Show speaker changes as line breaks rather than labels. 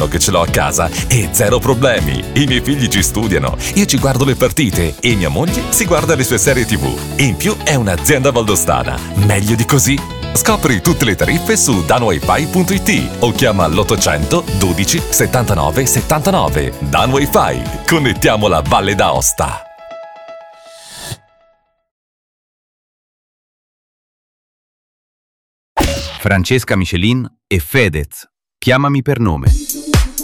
che ce l'ho a casa e zero problemi. I miei figli ci studiano, io ci guardo le partite e mia moglie si guarda le sue serie TV. In più è un'azienda valdostana. Meglio di così? Scopri tutte le tariffe su danwifi.it o chiama l'800 12 79 79. Dan Wi-Fi. Connettiamo la Valle d'Aosta.
Francesca Michelin e Fedez. Chiamami per nome.